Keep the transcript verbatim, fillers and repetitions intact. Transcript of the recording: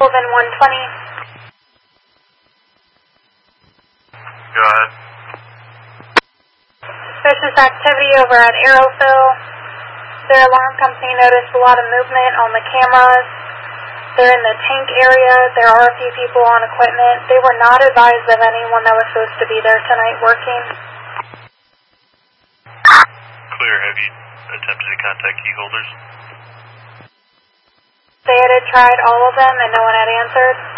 Sullivan one twenty. Go ahead. Suspicious activity over at Aerofill. Their alarm company noticed a lot of movement on the cameras. They're in the tank area. There are a few people on equipment. They were not advised of anyone that was supposed to be there tonight working. Clear. Have you attempted to contact key holders? They had tried all of them and no one had answered.